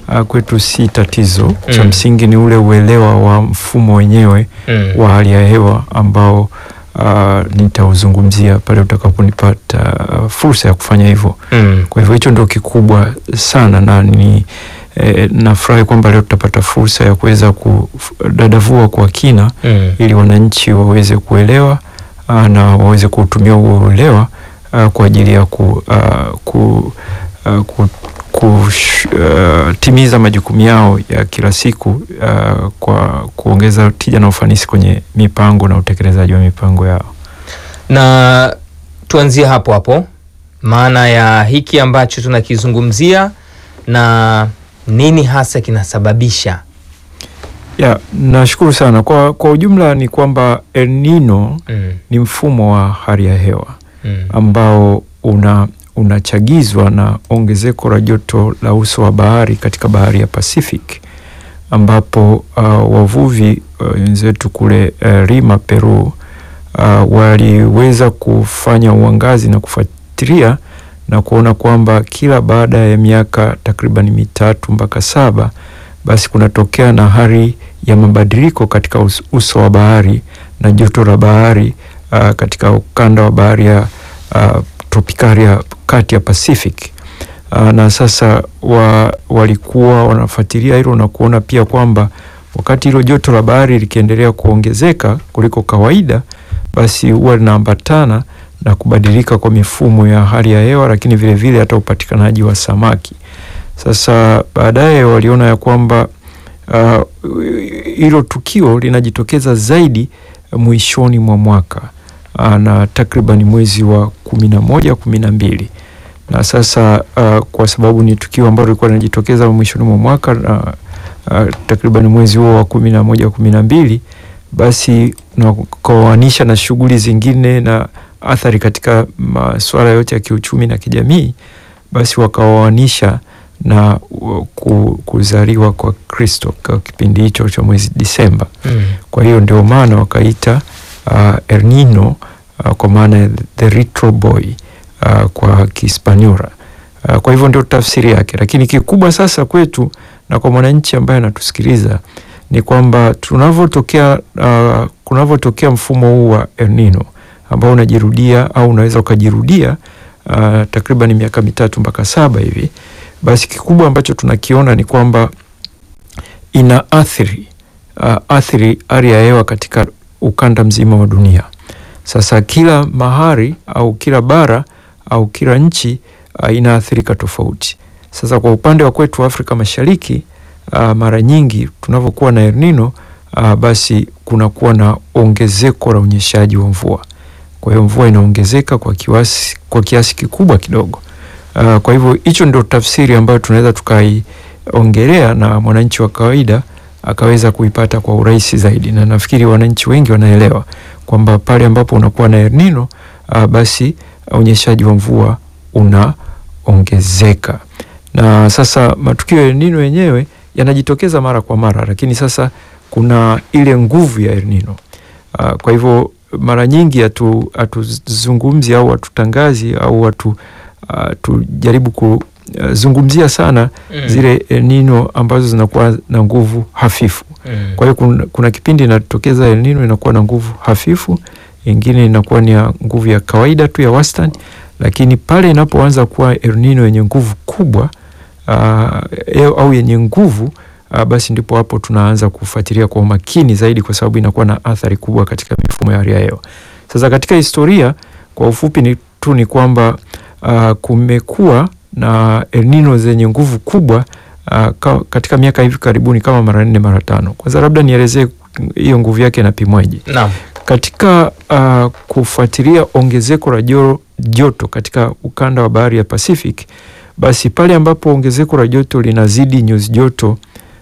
kwetu si tatizo. Cha msingi ni ule uelewa wa mfumo wenyewe wa hali ya hewa ambao nitauzungumzia pale utakaponipata fursa ya kufanya hivyo. Kwa hivyo hicho ndio kikubwa sana, na ni nafurahi kwamba leo tutapata fursa ya kuweza kudadavua kwa kina ili wananchi waweze kuelewa na waweze kutumia huo uelewa kwa ajili ya kutimiza majukumu yao ya kila siku kwa kuongeza tija na ufanisi kwenye mipango na utekelezaji wa mipango yao. Na tuanzie hapo hapo, maana ya hiki ambacho tunakizungumzia na nini hasa kinasababisha? Nashukuru sana. Kwa ujumla ni kwamba El Nino ni mfumo wa hali ya hewa ambao unachagizwa na ongezeko la joto la uso wa bahari katika bahari ya Pacific, ambapo wavuvi wenzetu kule Lima, Peru, waliweza kufanya uangazi na kufuatilia na kuona kwamba kila baada ya miaka takriban 3 mpaka 7 basi kunatokea na hali ya mabadiliko katika uso wa bahari na joto la bahari katika ukanda wa bahari ya tropikali ya kati ya Pacific. Na sasa walikuwa wanafuatilia hilo na kuona pia kwamba wakati hilo joto la bahari likiendelea kuongezeka kuliko kawaida, basi huwa linaambatana na kubadilika kwa mifumo ya hali ya hewa, lakini vile vile hata upatikanaji wa samaki. Sasa baadaye waliona ya kwamba hilo tukio linajitokeza zaidi mwishoni mwa mwaka na takriban mwezi wa 11, 12. Na sasa kwa sababu ni tukio ambalo lilikuwa linajitokeza mwishoni mwa mwaka na takriban mwezi huo wa 11, 12, basi na kuoanisha na shughuli zingine na athari katika masuala yote ya kiuchumi na kijamii, basi wakaoanisha na kuzaliwa kwa Kristo kwa kipindi hicho cha mwezi Disemba. Kwa hiyo ndio maana wakaita El Nino kwa maana the little boy kwa Kihispaniola. Kwa hivyo ndio tafsiri yake, lakini kikubwa sasa kwetu na kwa mwananchi ambaye anatusikiliza ni kwamba kunavotokea mfumo huu wa El Nino ambao unajirudia au unaweza ukajirudia takriban miaka 3 mpaka 7 hivi, basi kikubwa ambacho tunakiona ni kwamba ina athiri hali ya hewa katika ukanda mzima wa dunia. Sasa kila mahali au kila bara au kila nchi inaathirika tofauti. Sasa kwa upande wa kwetu Afrika Mashariki, mara nyingi tunavyokuwa na El Nino, basi kunakuwa na ongezeko la unyeshaji wa mvua. Kwa hiyo mvua inaongezeka kwa kiasi kikubwa kidogo. Kwa hivyo hicho ndio tafsiri ambayo tunaweza tukaiongelea na mwananchi wa kawaida akaweza kuipata kwa urahisi zaidi, na nafikiri wananchi wengi wanaelewa kwamba pale ambapo unakuwa na El Nino, basi unyeshaji wa mvua unaongezeka. Na sasa matukio ya El Nino yenyewe yanajitokeza mara kwa mara, lakini sasa kuna ile nguvu ya El Nino. Kwa hivyo mara nyingi hatuzungumzi au hatutangazi au tujaribu kuzungumzia sana zile El Nino ambazo zinakuwa na nguvu hafifu. Kwa hiyo kuna kipindi inatokeza El Nino inakuwa na nguvu hafifu, ingine inakuwa ni ya nguvu ya kawaida tu ya wastani, lakini pale inapoanza kuwa El Nino yenye nguvu kubwa au yenye nguvu, basi ndipo hapo tunaanza kufuatilia kwa umakini zaidi, kwa sababu inakuwa na athari kubwa katika mifumo ya hali ya hewa. Sasa katika historia kwa ufupi ni kwamba kumekuwa na El Nino zenye nguvu kubwa katika miaka hivi karibuni kama mara 4 mara 5. Kwanza labda nielezee hiyo nguvu yake inapimwaje. Naam. Katika kufuatilia ongezeko la joto katika ukanda wa bahari ya Pacific, basi pale ambapo ongezeko la joto linazidi nyuzi joto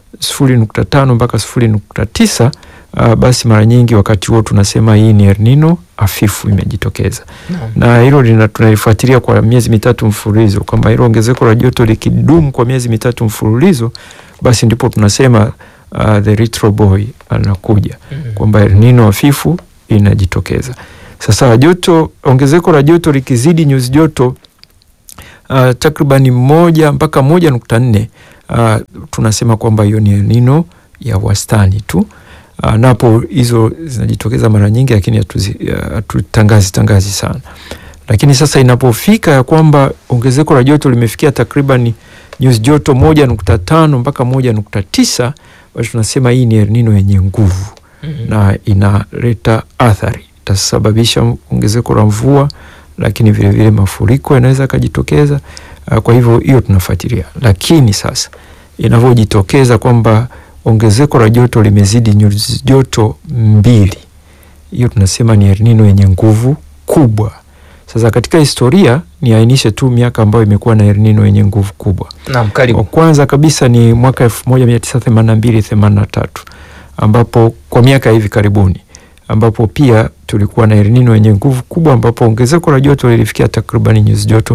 0.5 mpaka 0.9, basi mara nyingi wakati huo tunasema hii ni El Nino hafifu imejitokeza. Na hilo tunalifuatilia kwa miezi 3 mfululizo, kwamba hilo ongezeko la joto likidumu kwa miezi 3 mfululizo, basi ndipo tunasema the little boy anakuja, kwamba El Nino hafifu inajitokeza. Sasa ongezeko la joto likizidi nyuzi joto takriban 1 mpaka 1.4, tunasema kwamba hiyo ni El Nino ya wastani tu. Napo hizo zinajitokeza mara nyingi, lakini hatutangazi sana. Lakini sasa inapofika ya kwamba ongezeko la joto limefikia takriban nyuzi joto 1.5 mpaka 1.9, basi tunasema hii ni El Nino yenye nguvu na inaleta athari, itasababisha ongezeko la mvua, lakini vile vile mafuriko yanaweza kujitokeza. Kwa hivyo hiyo tunafuatilia. Lakini sasa inavyojitokeza kwamba ongezeko la joto limezidi nyuzi joto 2, hiyo tunasema ni El Nino yenye nguvu kubwa. Sasa katika historia niainishe tu miaka ambayo imekuwa na El Nino yenye nguvu kubwa. Naam, karibu. Kwanza kabisa ni mwaka 1982-83, ambapo kwa miaka hivi karibuni, ambapo pia tulikuwa na El Nino yenye nguvu kubwa, ambapo ongezeko la joto lilifikia takriban nyuzi joto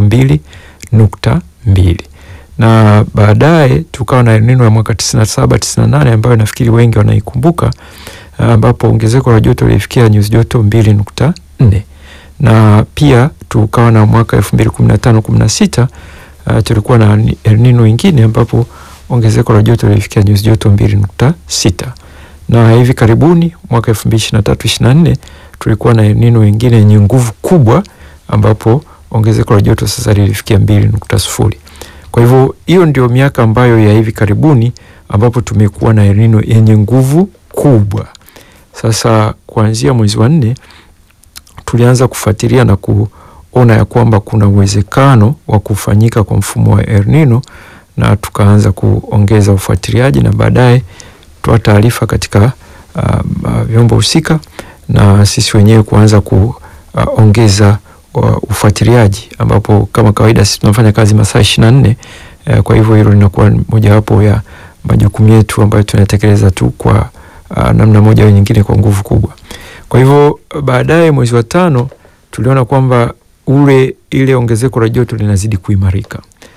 2.2. Na baadaye tukawa na El Nino ya mwaka 97-98 ambayo nafikiri wengi wanaikumbuka, ambapo ongezeko la joto lilifikia nyuzi joto 2.4. Na pia tukawa na mwaka 2015-16 tulikuwa na El Nino ingine ambapo ongezeko la joto lilifikia nyuzi joto 2.6. Na hivi karibuni mwaka 2023-24 tulikuwa na El Nino ingine yenye nguvu kubwa, ambapo ongezeko la joto sasa lilifikia 2.0. Kwa hivyo hiyo ndio miaka ambayo ya hivi karibuni ambapo tumekuwa na El Nino yenye nguvu kubwa. Sasa kuanzia mwezi wa 4 tulianza kufuatilia na kuona ya kwamba kuna uwezekano wa kufanyika kwa mfumo wa El Nino, na tukaanza kuongeza ufuatiliaji, na baadaye toa taarifa katika vyombo husika, na sisi wenyewe kuanza kuongeza ufuatiliaji, ambapo kama kawaida sisi tunafanya kazi masaa 24. Kwa hivyo hilo linakuwa mojawapo ya majukumu yetu ambayo tunatekeleza tu kwa namna moja au nyingine kwa nguvu kubwa. Kwa hivyo baadaye mwezi wa 5 tuliona kwamba ile ongezeko la joto linazidi kuimarika,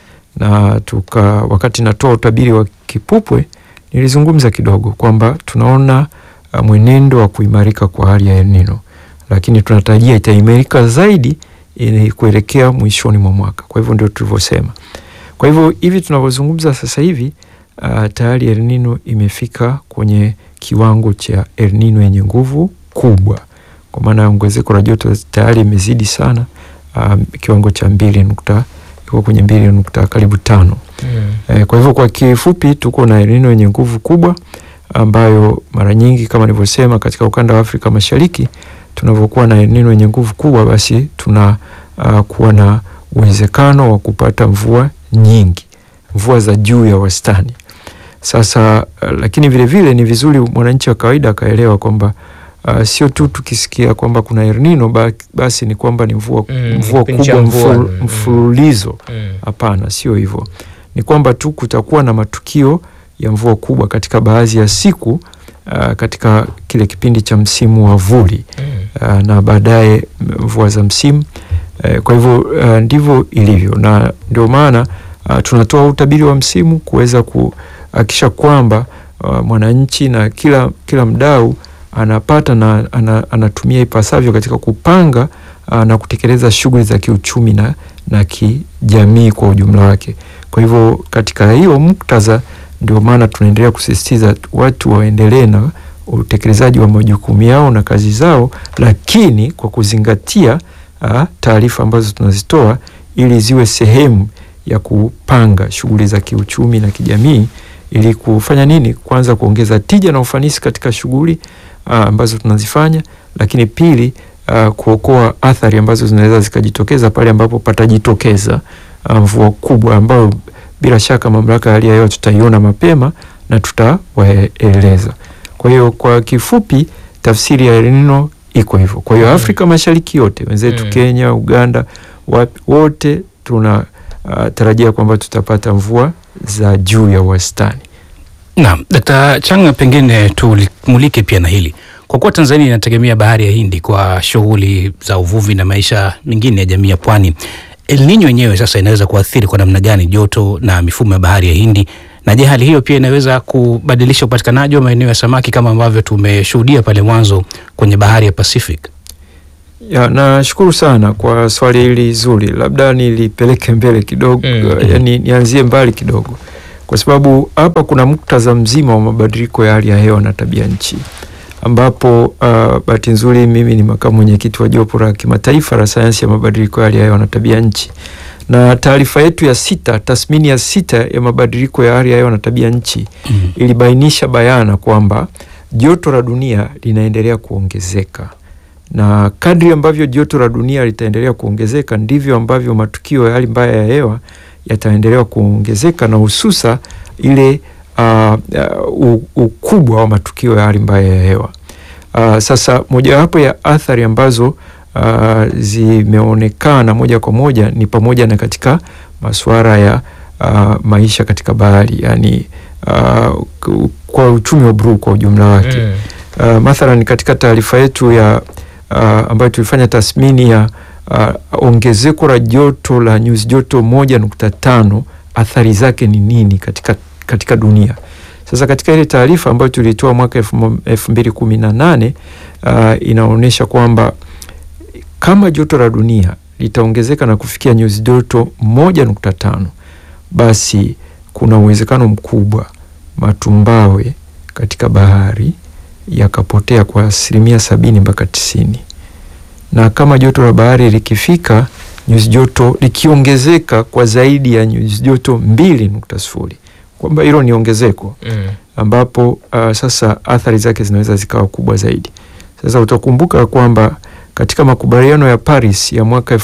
na wakati natoa utabiri wa kipupwe nilizungumza kidogo kwamba tunaona mwenendo wa kuimarika kwa hali ya El Nino, lakini tunatarajia itaimarika zaidi kuelekea mwishoni mwa mwaka. Kwa hivyo ndio tulivyosema. Kwa hivyo hivi tunavyozungumza sasa hivi tayari El Nino imefika kwenye kiwango cha El Nino yenye nguvu kubwa, kwa maana ongezeko la joto tayari imezidi sana, kiwango cha 2 iko kwenye 2 karibu 5. Kwa hivyo kwa kifupi tuko na El Nino yenye nguvu kubwa, ambayo mara nyingi kama nilivyosema katika ukanda wa Afrika Mashariki tunavyokuwa na El Nino yenye nguvu kubwa, basi tuna kuwa na uwezekano wa kupata mvua nyingi, mvua za juu ya wastani. Sasa lakini vile vile ni vizuri mwananchi wa kawaida akaelewa kwamba sio tu tukisikia kwamba kuna El Nino basi ni kwamba ni mvua kubwa mfululizo. Hapana, sio hivyo. Ni kwamba tu kutakuwa na matukio ya mvua kubwa katika baadhi ya siku katika kile kipindi cha msimu wa vuli na baadaye mvua za msimu. Kwa hivyo ndivyo ilivyo, na ndio maana tunatoa utabiri wa msimu kuweza kuhakikisha kwamba mwananchi na kila mdau anapata na anatumia ipasavyo katika kupanga na kutekeleza shughuli za kiuchumi na kijamii kwa ujumla wake. Kwa hivyo katika hiyo muktadha ndio maana tunaendelea kusisitiza watu waendelee na utekelezaji wa majukumu yao na kazi zao, lakini kwa kuzingatia taarifa ambazo tunazitoa ili ziwe sehemu ya kupanga shughuli za kiuchumi na kijamii, ili kufanya nini? Kwanza kuongeza tija na ufanisi katika shughuli ambazo tunazifanya, lakini pili kuokoa athari ambazo zinaweza zikajitokeza pale ambapo patajitokeza mvua kubwa, ambayo bila shaka mamlaka ya hali ya hewa tutaiona mapema na tutawaeleza. Kwa hiyo kwa kifupi tafsiri ya El Nino iko hivyo. Kwa hiyo Afrika Mashariki yote, wenzetu Kenya, Uganda, wote tunatarajia kwamba tutapata mvua za juu ya wastani. Naam, Dkt. Changa, pengine tumulike pia na hili. Kwa kuwa Tanzania inategemea bahari ya Hindi kwa shughuli za uvuvi na maisha mengine ya jamii ya pwani, El Nino yenyewe sasa inaweza kuathiri kwa namna gani joto na mifumo ya bahari ya Hindi? Na je, hali hiyo pia inaweza kubadilisha upatikanaji wa maeneo ya samaki kama ambavyo tumeshuhudia pale mwanzo kwenye bahari ya Pacific? Nashukuru sana kwa swali hili zuri. Labda nilipeleke mbele kidogo, yani nianzie mbali kidogo. kwa sababu hapa kuna muktadha mzima wa mabadiliko ya hali ya hewa na tabia nchi, ambapo bahati nzuri mimi ni makamu mwenyekiti wa jopo la kimataifa la sayansi ya mabadiliko ya hali ya hewa na tabia nchi, na taarifa yetu ya tathmini ya 6 ya mabadiliko ya hali ya hewa na tabia nchi ilibainisha bayana kwamba joto la dunia linaendelea kuongezeka, na kadri ambavyo joto la dunia litaendelea kuongezeka ndivyo ambavyo matukio ya hali mbaya ya hewa yataendelea kuongezeka, na hususa ile ukubwa wa matukio ya hali mbaya ya hewa. Sasa mojawapo ya athari ambazo zimeonekana moja kwa moja ni pamoja na katika masuala ya maisha katika bahari, yani kwa uchumi wa bluu kwa ujumla wake. Mathalan katika taarifa yetu ya ambayo tulifanya tathmini ya ongezeko la joto la nyuzi joto 1.5, athari zake ni nini katika dunia. Sasa katika ile taarifa ambayo tulitoa mwaka 2018 inaonyesha kwamba kama joto la dunia litaongezeka na kufikia nyuzi joto 1.5, basi kuna uwezekano mkubwa matumbawe katika bahari yakapotea kwa 70% mpaka 90%. Na kama joto la bahari likifika nyuzi joto likiongezeka kwa zaidi ya nyuzi joto 2.0, kwamba hilo ni ongezeko ambapo sasa athari zake zinaweza zikawa kubwa zaidi. Sasa utakumbuka kwamba katika makubaliano ya Paris ya mwaka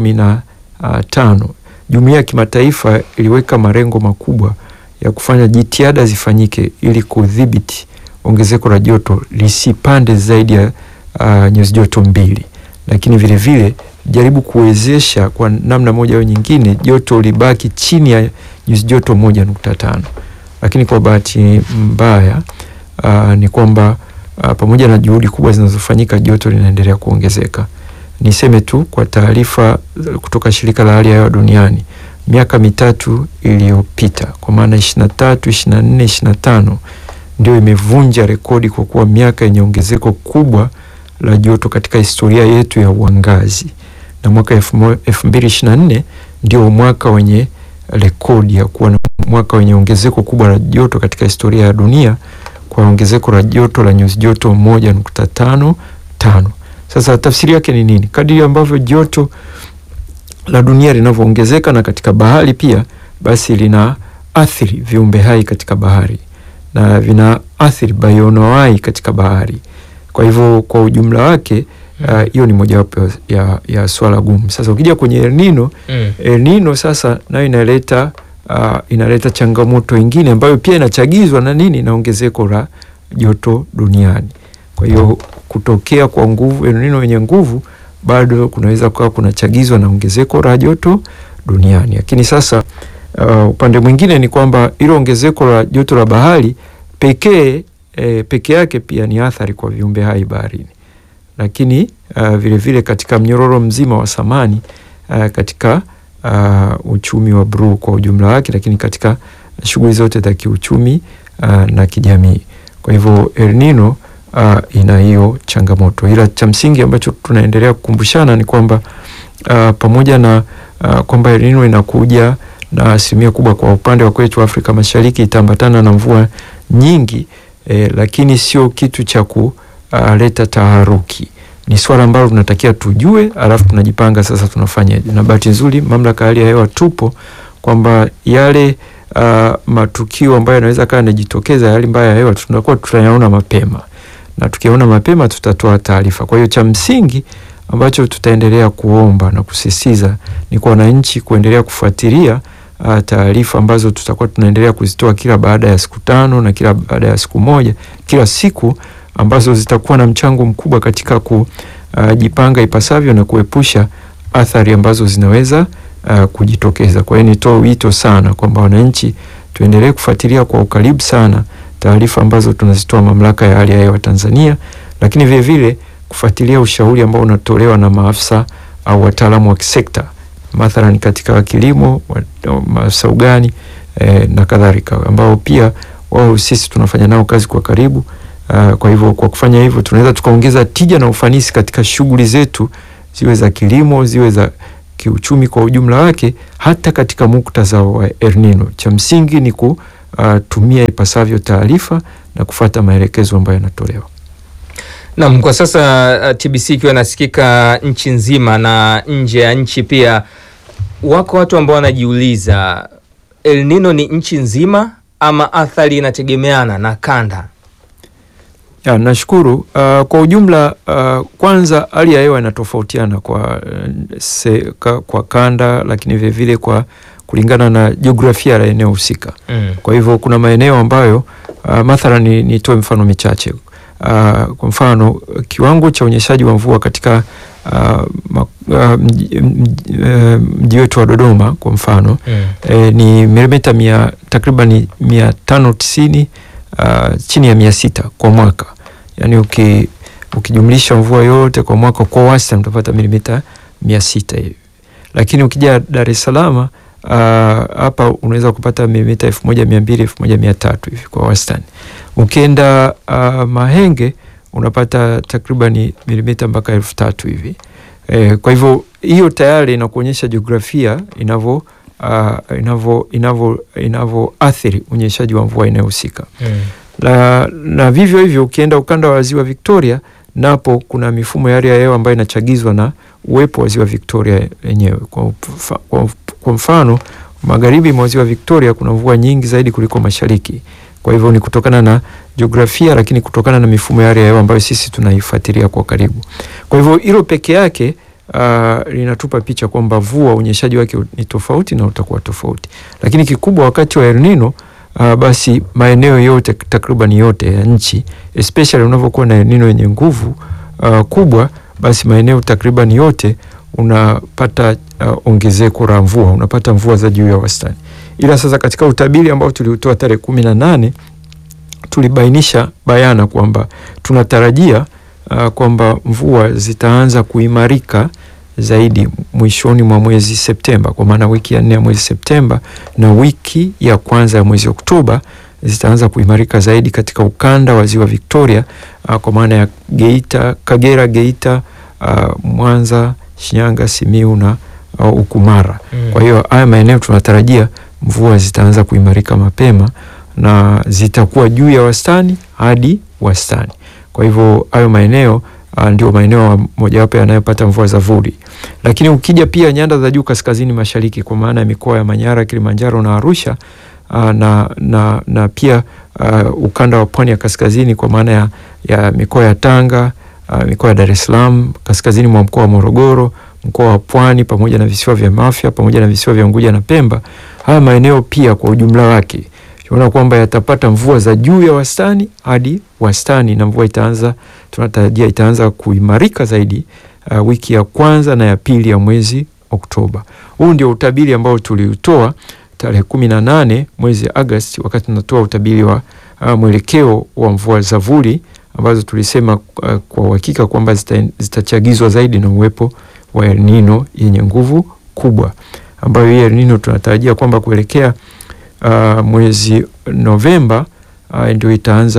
2015 jumuiya ya kimataifa iliweka malengo makubwa ya kufanya jitihada zifanyike ili kudhibiti ongezeko la joto lisipande zaidi ya nyuzi joto 2, lakini vile vile jaribu kuwezesha kwa namna moja au nyingine joto libaki chini ya nyuzi joto 1.5. Lakini kwa bahati mbaya ni kwamba pamoja na juhudi kubwa zinazofanyika joto linaendelea kuongezeka. Niseme tu kwa taarifa kutoka shirika la hali ya hewa duniani, miaka 3 iliyopita, kwa maana 23, 24, 25 ndio imevunja rekodi kwa kuwa miaka yenye ongezeko kubwa la joto katika historia yetu ya uangazi, na mwaka 2024 ndio mwaka wenye rekodi ya kuwa na mwaka wenye ongezeko kubwa la joto katika historia ya dunia kwa ongezeko la joto la nyuzi joto 1.55. Sasa tafsiri yake ni nini? Kadiri ambavyo joto la dunia linavyoongezeka na katika bahari pia, basi lina athiri viumbe hai katika bahari na vina athiri bayoanuai katika bahari. Kwa hivyo kwa ujumla wake hiyo ni mojawapo ya swala gumu. Sasa ukija kwenye El Nino, El Nino sasa nayo inaleta changamoto nyingine ambayo pia inachagizwa na nini, na ongezeko la joto duniani. Kwa hiyo kutokea kwa nguvu El Nino yenye nguvu bado kunaweza kuwa kunachagizwa na ongezeko la joto duniani. Lakini sasa upande mwingine ni kwamba hilo ongezeko la joto la bahari peke yake pia ni athari kwa viumbe hai baharini, lakini vile vile katika mnyororo mzima wa samani katika uchumi wa bluu kwa ujumla wake, lakini katika shughuli zote za kiuchumi na kijamii. Kwa hivyo El Nino ina hiyo changamoto, ila cha msingi ambacho tunaendelea kukumbushana ni kwamba pamoja na kwamba El Nino inakuja na asilimia kubwa kwa upande wa kwetu Afrika Mashariki itaambatana na mvua nyingi, lakini sio kitu cha kuleta taharuki. Ni swala ambalo tunatakiwa tujue, alafu tunajipanga sasa tunafanyaje. Na bahati nzuri mamlaka ya hali ya hewa tupo kwamba yale matukio ambayo yanaweza kaa yanajitokeza hali mbaya ya hewa tunakuwa tunayaona mapema, na tukiona mapema tutatoa taarifa. Kwa hiyo cha msingi ambacho tutaendelea kuomba na kusisitiza ni kwa wananchi kuendelea kufuatilia taarifa ambazo tutakuwa tunaendelea kuzitoa kila baada ya siku 5 na kila baada ya siku 1, kila siku, ambazo zitakuwa na mchango mkubwa katika kujipanga ipasavyo na kuepusha athari ambazo zinaweza kujitokeza. Kwa hiyo nitoa wito sana kwamba wananchi tuendelee kufuatilia kwa ukaribu sana taarifa ambazo tunazitoa mamlaka ya hali ya hewa Tanzania, lakini vile vile kufuatilia ushauri ambao unatolewa na maafisa au wataalamu wa kisekta, mathalan katika kilimo, maafisa ugani na kadhalika, ambao pia wao sisi tunafanya nao kazi kwa karibu. Kwa hivyo kwa kufanya hivyo tunaweza tukaongeza tija na ufanisi katika shughuli zetu, ziwe za kilimo, ziwe za kiuchumi kwa ujumla wake, hata katika muktadha wa El Nino. Cha msingi ni kutumia ipasavyo taarifa na kufuata maelekezo ambayo yanatolewa. Naam, kwa sasa TBC ikiwa nasikika nchi nzima na nje ya nchi pia, wako watu ambao wanajiuliza El Nino ni nchi nzima ama athari inategemeana na kanda? Ya, nashukuru. Kwa ujumla, kwanza hali ya hewa inatofautiana kwa kanda, lakini vile vile kwa kulingana na jiografia la eneo husika. Kwa hivyo kuna maeneo ambayo mathalan nitoe mfano michache. Kwa mfano kiwango cha unyeshaji wa mvua katika mji wetu wa Dodoma kwa mfano ni milimita takriban 590 chini ya 600 kwa mwaka. Yani ukijumlisha mvua yote kwa mwaka kwa wastani utapata milimita 600 hivi. Lakini ukija Dar es Salaam hapa unaweza kupata milimita 1200 1300 hivi kwa wastani. Ukienda Mahenge unapata takriban milimita mpaka 3000 hivi. Kwa hivyo hiyo tayari inakuonyesha jiografia inavyo athiri unyeshaji wa mvua inayohusika. Na vivyo hivyo ukienda ukanda wa Ziwa Victoria, napo kuna mifumo ya hali ya hewa ambayo inachagizwa na uwepo wa Ziwa Victoria yenyewe. Kwa mfano magharibi mwa Ziwa Victoria kuna mvua nyingi zaidi kuliko mashariki. Kwa hivyo ni kutokana na jiografia, lakini kutokana na mifumo ya hali ya hewa ambayo sisi tunaifuatilia kwa karibu. Kwa hivyo hilo peke yake linatupa picha kwamba mvua unyeshaji wake ni tofauti na utakuwa tofauti. Lakini kikubwa wakati wa El Nino, basi maeneo yote takriban yote ya nchi, especially unapokuwa na El Nino yenye nguvu kubwa, basi maeneo takriban yote unapata ongezeko la mvua, unapata mvua za juu ya wastani. Ila sasa katika utabiri ambao tuliutoa tarehe 18 tulibainisha bayana kwamba tunatarajia kwamba mvua zitaanza kuimarika zaidi mwishoni mwa mwezi Septemba, kwa maana wiki ya 4 ya mwezi Septemba na wiki ya kwanza ya mwezi Oktoba zitaanza kuimarika zaidi katika ukanda wa Ziwa Victoria, kwa maana ya Geita, Kagera, Geita, Mwanza, Shinyanga, Simiu na Ukumara. Kwa hiyo haya maeneo tunatarajia mvua zitaanza kuimarika mapema na zitakuwa juu ya wastani hadi wastani. Kwa hivyo hayo maeneo ndio maeneo mojawapo yanayopata mvua za vuli. Lakini ukija pia nyanda za juu kaskazini mashariki, kwa maana ya mikoa ya Manyara, Kilimanjaro na Arusha, na pia ukanda wa pwani ya kaskazini, kwa maana ya mikoa ya Tanga, mikoa ya Dar es Salaam, kaskazini mwa mkoa wa Morogoro, mkoa wa Pwani pamoja na visiwa vya Mafia pamoja na visiwa vya Unguja na Pemba. Haya maeneo pia kwa ujumla wake tunaona kwamba yatapata mvua za juu ya wastani hadi wastani, na mvua tunatarajia itaanza kuimarika zaidi wiki ya kwanza na ya pili ya mwezi Oktoba. Huu ndio utabiri ambao tuliutoa tarehe 18 mwezi Agosti, wakati tunatoa utabiri wa mwelekeo wa mvua za vuli ambazo tulisema kwa uhakika kwamba zitachagizwa zaidi na uwepo wa El Nino yenye nguvu kubwa, ambayo hii El Nino tunatarajia kwamba kuelekea mwezi Novemba ndio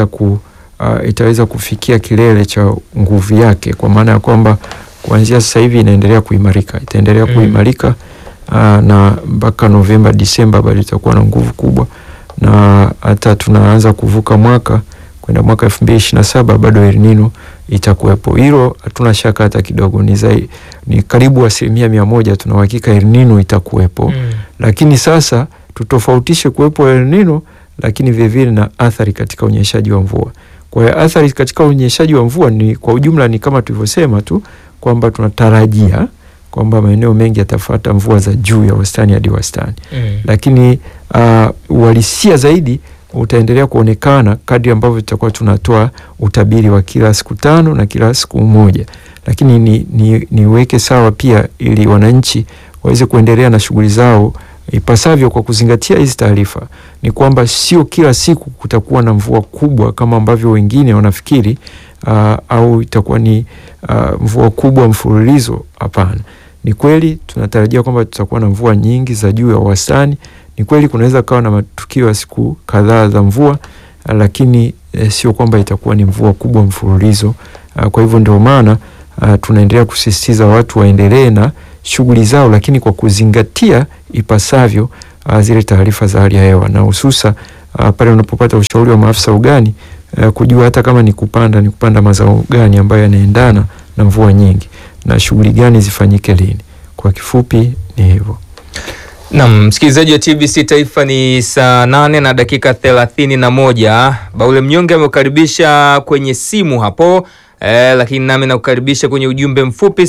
itaweza kufikia kilele cha nguvu yake, kwa maana ya kwamba kuanzia sasa hivi itaendelea kuimarika na mpaka Novemba, Disemba bado itakuwa na nguvu kubwa, na hata tunaanza kuvuka mwaka kwenda mwaka 2027 bado El Nino itakuwepo. Hilo hatuna shaka hata kidogo, ni karibu 100% tuna uhakika El Nino itakuwepo. Lakini sasa tutofautishe kuwepo El Nino lakini vile vile na athari katika unyeshaji wa mvua. Kwa hiyo athari katika unyeshaji wa mvua ni kwa ujumla ni kama tulivyosema tu kwamba tunatarajia kwamba maeneo mengi yatafuata mvua za juu ya wastani hadi wastani. Lakini uhalisia zaidi utaendelea kuonekana kadri ambavyo tutakuwa tunatoa utabiri wa kila siku 5 na kila siku 1. Lakini niweke sawa pia ili wananchi waweze kuendelea na shughuli zao ipasavyo kwa kuzingatia hizi taarifa, ni kwamba sio kila siku kutakuwa na mvua kubwa kama ambavyo wengine wanafikiri, au itakuwa ni mvua kubwa mfululizo. Hapana. Ni kweli tunatarajia kwamba tutakuwa na mvua nyingi za juu ya wastani. Ni kweli kunaweza kawa na matukio ya siku kadhaa za mvua, lakini sio kwamba itakuwa ni mvua kubwa mfululizo. Kwa hivyo ndio maana tunaendelea kusisitiza watu waendelee na shughuli zao, lakini kwa kuzingatia ipasavyo zile taarifa za hali ya hewa, na hususa pale unapopata ushauri wa maafisa ugani kujua hata kama ni kupanda mazao gani ambayo yanaendana na mvua nyingi na shughuli gani zifanyike lini. Kwa kifupi ni hivyo. Naam, msikilizaji wa TBC Taifa, ni saa 8 na dakika 31. Baule Mnyonge ameukaribisha kwenye simu hapo, lakini nami nakukaribisha kwenye ujumbe mfupi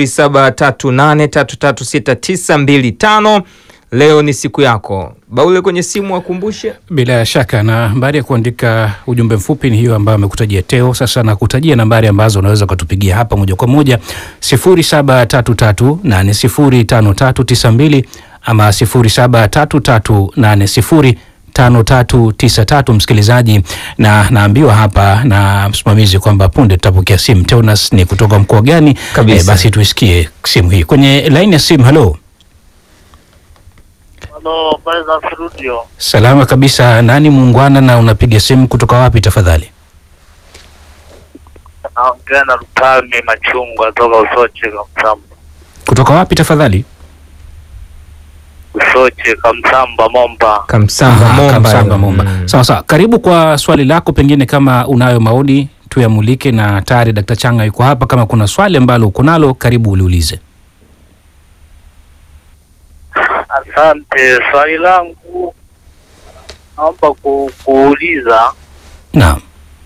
0738336925. Leo ni siku yako. Baule, kwenye simu wakumbushe. Bila shaka, na nambari ya kuandika ujumbe mfupi ni hiyo ambayo amekutajia Teo. Sasa nakutajia nambari ambazo unaweza kutupigia hapa moja kwa moja, 0733805392 ama 0733805393. Msikilizaji, na naambiwa hapa na msimamizi kwamba punde tutapokea simu. Teonas, ni kutoka mkoa gani? Basi tuisikie simu hii kwenye line ya simu. Hello. Hello, Baiza Studio. Salama kabisa. Nani muungwana na unapiga simu kutoka wapi tafadhali? Naongea na Rupami Machungwa toka Usoche Kamsamba. Kutoka wapi tafadhali? Usoche Kamsamba Momba. Kamsamba Momba. Sawa sawa. Karibu kwa swali lako, pengine kama unayo maoni tuyamulike, na tayari Dr. Changa yuko hapa. Kama kuna swali ambalo uko nalo, karibu uliulize. Asante. Swali langu naomba kuuliza. Naam.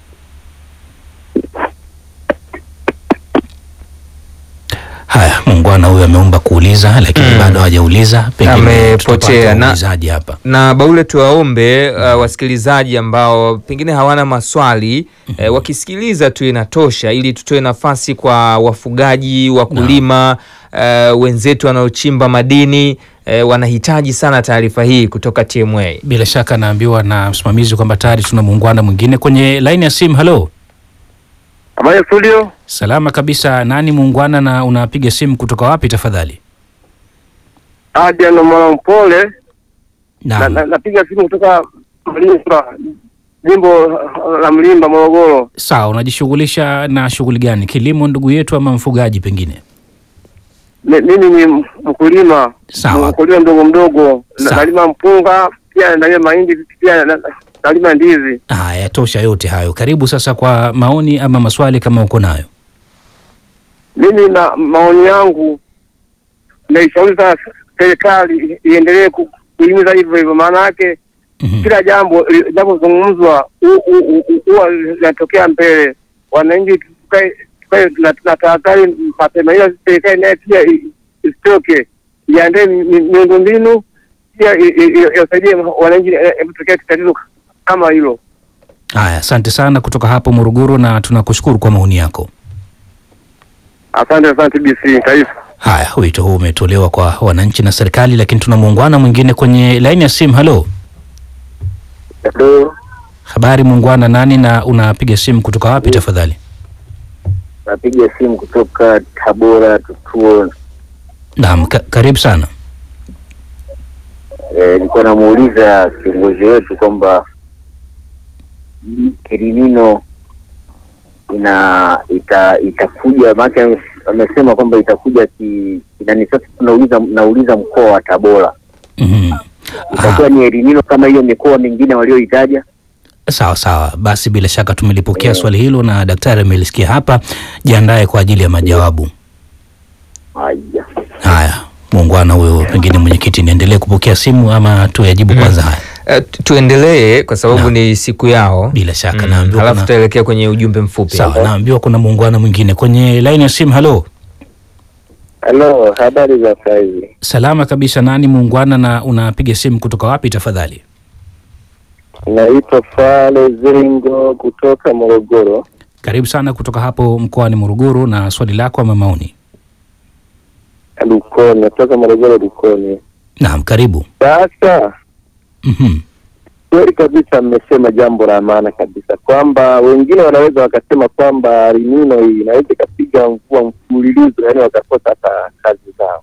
Haya, muungwana huyu ameomba kuuliza lakini bado hajauliza, pengine amepotea hapa. Na Baule, tuwaombe wasikilizaji ambao pengine hawana maswali wakisikiliza tu inatosha, ili tutoe nafasi kwa wafugaji, wakulima, wenzetu wanaochimba madini. Wanahitaji sana taarifa hii kutoka TMA. Bila shaka naambiwa na msimamizi kwamba tayari tuna muungwana mwingine kwenye line ya simu. Hello. Habari studio? Salama kabisa. Nani muungwana na unapiga simu kutoka wapi tafadhali? Adrian Mwanampole. Napiga simu kutoka Mlimba, jimbo la Mlimba, Morogoro. Sawa, unajishughulisha na shughuli gani? Kilimo ndugu yetu ama mfugaji pengine? Mimi ni mkulima. Sawa. Mkulima mdogo. Nalima mpunga, pia nalima mahindi, pia nalima ndizi. Haya, tosha yote hayo. Karibu sasa kwa maoni ama maswali kama uko nayo. Mimi na maoni yangu, naishauri sana serikali iendelee kuhimiza hivyo, maana yake kila jambo linapozungumzwa huwa linatokea mbele. Wananchi tukae na tahadhari mapema, ili serikali naye pia isitoke, iandae miundombinu pia isaidie wananchi kutokea tatizo kama hilo. Haya, asante sana kutoka hapo Morogoro, na tunakushukuru kwa maoni yako. Asante TBC Taifa. Haya, wito huu umetolewa kwa wananchi na serikali, lakini tuna muungwana mwingine kwenye line ya simu. Hello. Hello. Habari muungwana, nani na unapiga simu kutoka wapi tafadhali? Napiga simu kutoka Tabora Tutuo. Naam, karibu sana. Nilikuwa namuuliza kiongozi wetu kwamba Elinino itakuja, maana amesema kwamba itakuja nani. Sasa nauliza mkoa wa Tabora. Itakuwa ni Elinino kama hiyo mikoa mingine walioitaja? Sawa sawa, basi bila shaka tumelipokea swali hilo na daktari amelisikia hapa. Jiandae kwa ajili ya majawabu. Haya, muungwana huyo, pengine mwenyekiti, niendelee kupokea simu ama tuyajibu kwanza haya? Tuendelee kwa sababu ni siku yao. Bila shaka naambiwa halafu tutaelekea kwenye ujumbe mfupi. Sawa, naambiwa kuna muungwana mwingine kwenye line ya simu. Hello. Hello, habari za saizi? Salama kabisa. Nani muungwana na unapiga simu kutoka wapi tafadhali? Naitwa Fale Zingo kutoka Morogoro. Karibu sana kutoka hapo mkoani Morogoro, na swali lako ama maoni? Dukoni, kutoka Morogoro Dukoni. Naam, karibu. Sasa kweli kabisa mmesema jambo la maana kabisa, kwamba wengine wanaweza wakasema kwamba Elinino hii inaweza ikapiga mvua mfululizo, yani wakakosa hata kazi zao.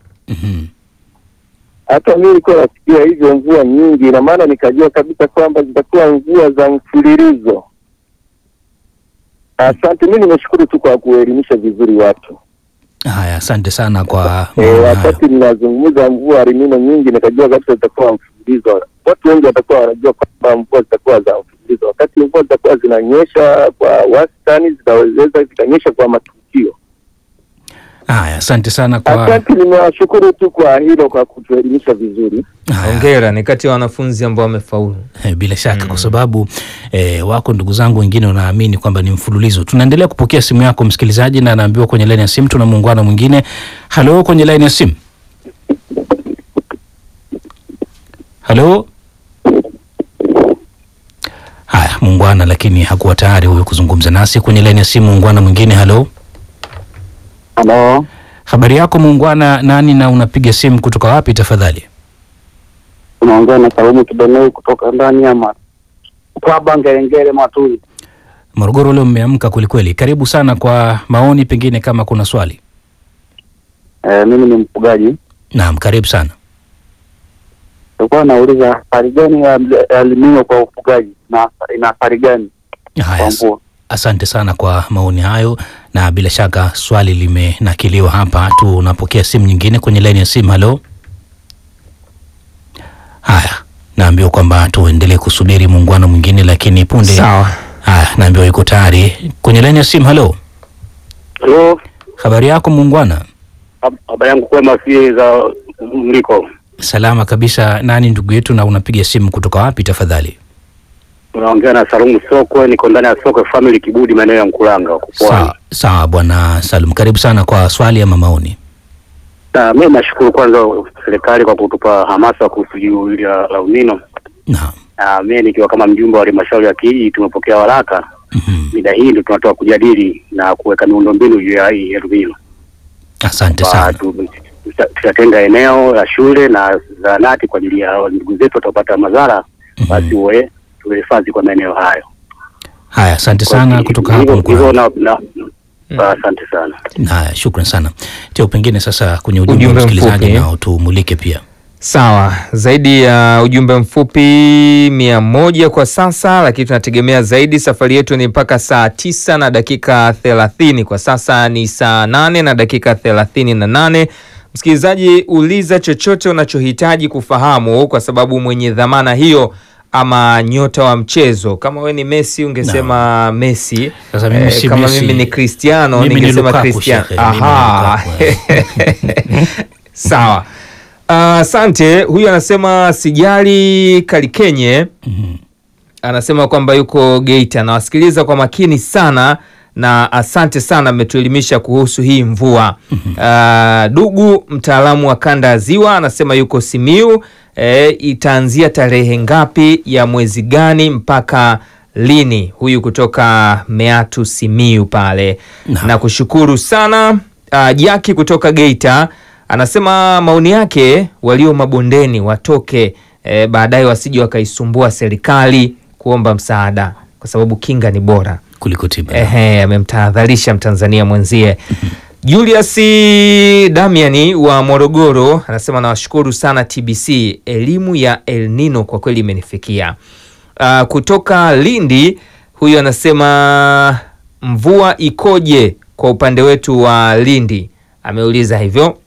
Hata mimi nilikuwa nasikia hizo mvua nyingi, na maana nikajua kabisa kwamba zitakuwa mvua za mfululizo. Asante, mimi nimeshukuru tu kwa kuelimisha vizuri watu. Haya, asante sana kwa wakati ninazungumza mvua El Nino nyingi, nikajua kabisa zitakuwa mfululizo. Watu wengi watakuwa wanajua kwamba mvua zitakuwa za mfululizo. Wakati mvua zitakuwa zinanyesha kwa wastani, zitaweza zikanyesha kwa matukio. Haya, asante sana kwa... Asante, nimewashukuru tu kwa hilo, kwa kutuelimisha vizuri. Hongera, ni kati ya wanafunzi ambao wamefaulu. Bila shaka kwa sababu wako ndugu zangu wengine wanaamini kwamba ni mfululizo. Tunaendelea kupokea simu yako msikilizaji, na naambiwa kwenye line ya simu tuna muungano mwingine. Halo, kwenye line ya simu. Halo. Haya, muungwana lakini hakuwa tayari huyo kuzungumza nasi. Kwenye line ya simu muungwana mwingine. Halo. Halo. Habari yako muungwana, nani na unapiga simu kutoka wapi tafadhali? Unaongea na Salumu Kibenei kutoka ndani ya Kwaba Ngerengere Maturi. Morogoro leo mmeamka kweli. Karibu sana kwa maoni, pengine kama kuna swali. Mimi ni mfugaji. Naam, karibu sana. Nilikuwa nauliza athari gani ya El Nino kwa ufugaji na ina athari gani? Haya, asante sana kwa maoni hayo, na bila shaka swali limenakiliwa hapa. Tunapokea simu nyingine kwenye line ya simu. Halo. Haya, naambiwa kwamba tuendelee kusubiri muungano mwingine, lakini punde. Sawa. Haya, naambiwa yuko tayari kwenye line ya simu. Halo. Halo. Habari yako muungwana? Habari yangu kwema, si za mliko. Salama kabisa. Nani ndugu yetu na unapiga simu kutoka wapi tafadhali? Unaongea na Salumu Sokwe, niko ndani ya Sokwe Family Kibudi, maeneo ya Mkulanga. Sawa bwana Salum, karibu sana kwa swali ama maoni. Mimi nashukuru kwanza serikali kwa kutupa hamasa kuhusu juu ile la El Nino. Naam. Mimi nikiwa kama mjumbe wa halmashauri ya kijiji, tumepokea waraka. Mida hii ndio tunatoa kujadili na kuweka miundombinu juu ya El Nino. Asante sana. Tutatenga eneo la shule na zahanati kwa ajili ya ndugu zetu watapata madhara, basi uwe tuhifadhi kwa maeneo hayo. Haya, asante sana kutoka hapo Mkulanga. Asante sana. Haya, shukrani sana. Teo, pengine sasa kwenye ujumbe msikilizaji na tumulike pia. Sawa, zaidi ya ujumbe mfupi 100 kwa sasa, lakini tunategemea zaidi. Safari yetu ni mpaka saa 9 na dakika 30. Kwa sasa ni saa 8 na dakika 38. Msikilizaji, uliza chochote unachohitaji kufahamu, kwa sababu mwenye dhamana hiyo ama nyota wa mchezo, kama we ni Messi ungesema Messi. Sasa mimi si kama Messi. Mimi ni Cristiano ningesema Cristiano. Aha. Sawa. Asante. Huyu anasema Sijali Kalikenye. Anasema kwamba yuko Geita, anawasikiliza kwa makini sana na asante sana, mmetuelimisha kuhusu hii mvua. Dugu mtaalamu wa kanda ya Ziwa anasema yuko Simiu. Itaanzia tarehe ngapi ya mwezi gani mpaka lini? Huyu kutoka Meatu Simiu pale. Na kushukuru sana. Jaki kutoka Geita anasema maoni yake, walio mabondeni watoke baadaye wasije wakaisumbua serikali kuomba msaada, kwa sababu kinga ni bora kuliko tiba. Amemtahadharisha Mtanzania mwenzie. Julius Damiani wa Morogoro anasema nawashukuru sana TBC, elimu ya El Nino kwa kweli imenifikia. Kutoka Lindi huyu anasema mvua ikoje kwa upande wetu wa Lindi, ameuliza hivyo.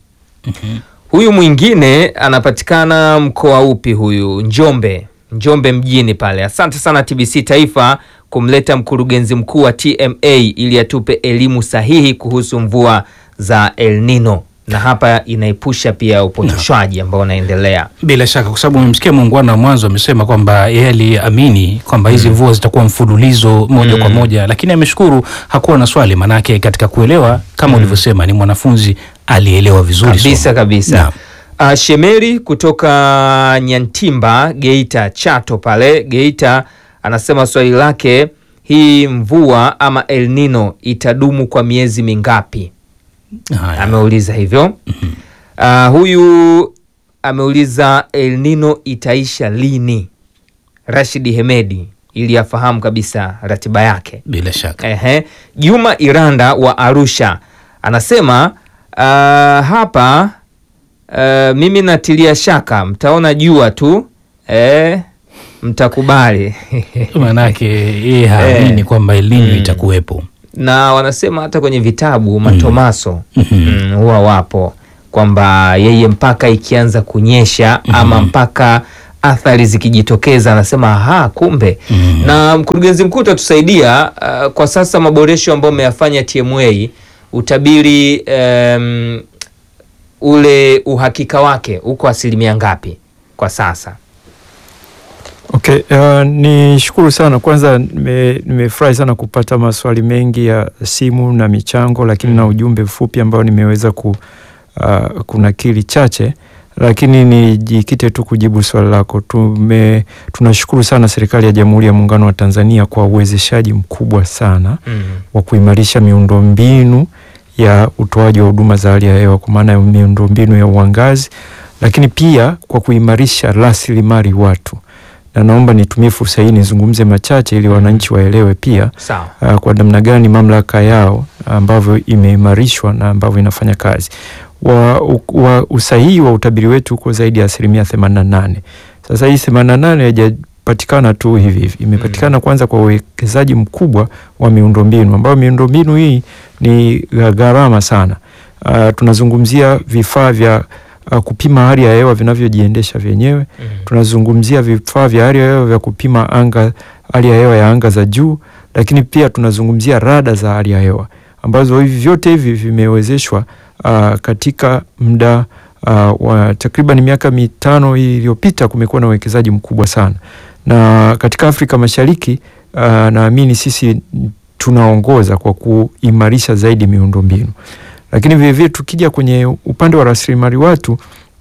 Huyu mwingine anapatikana mkoa upi huyu? Njombe mjini pale. Asante sana TBC Taifa kumleta mkurugenzi mkuu wa TMA ili atupe elimu sahihi kuhusu mvua za El Nino, na hapa inaepusha pia upotoshwaji ambao unaendelea. Bila shaka, kwa sababu umemsikia muungwana mwanzo amesema kwamba yeye aliamini kwamba hizi mvua zitakuwa mfululizo moja kwa moja, lakini ameshukuru hakuwa na swali, manake katika kuelewa kama ulivyosema ni mwanafunzi alielewa vizuri kabisa. Shemeri kutoka Nyantimba Geita, Chato pale Geita, anasema swali lake, hii mvua ama El Nino itadumu kwa miezi mingapi? Ameuliza hivyo. Huyu ameuliza El Nino itaisha lini? Rashidi Hemedi, ili afahamu kabisa ratiba yake. Bila shaka. Juma Iranda wa Arusha anasema hapa mimi natilia shaka, mtaona jua tu mtakubali. Manake yeye haamini kwamba El Nino itakuwepo. na wanasema hata kwenye vitabu Matomaso huwa wapo kwamba yeye mpaka ikianza kunyesha ama mpaka athari zikijitokeza anasema kumbe. Na mkurugenzi mkuu atatusaidia kwa sasa maboresho ambayo ameyafanya TMA, utabiri ule uhakika wake uko asilimia ngapi kwa sasa? Okay, ni shukuru sana. Kwanza nimefurahi sana kupata maswali mengi ya simu na michango, lakini na ujumbe mfupi ambao nimeweza kunakili chache, lakini nijikite tu kujibu swali lako. Tunashukuru sana serikali ya Jamhuri ya Muungano wa Tanzania kwa uwezeshaji mkubwa sana wa kuimarisha miundombinu ya utoaji wa huduma za hali ya hewa, kwa maana ya miundombinu ya uangazi, lakini pia kwa kuimarisha rasilimali watu. Na naomba nitumie fursa hii nizungumze machache ili wananchi waelewe pia kwa namna gani mamlaka yao ambavyo imeimarishwa na ambavyo inafanya kazi. Usahihi wa utabiri wetu uko zaidi ya 88%. Sasa hii 88 haijapatikana tu hivi, imepatikana kwanza kwa uwekezaji mkubwa wa miundombinu, ambayo miundombinu hii ni gharama sana. Tunazungumzia vifaa vya kupima hali ya hewa vinavyojiendesha vyenyewe. Tunazungumzia vifaa vya hali ya hewa vya kupima hali ya hewa ya anga za juu, lakini pia tunazungumzia rada za hali ya hewa, ambazo vyote hivi vimewezeshwa katika muda wa takriban miaka 5 iliyopita. Kumekuwa na uwekezaji mkubwa sana, na katika Afrika Mashariki naamini sisi tunaongoza kwa kuimarisha zaidi miundombinu. Lakini vile vile tukija kwenye upande wa rasilimali watu,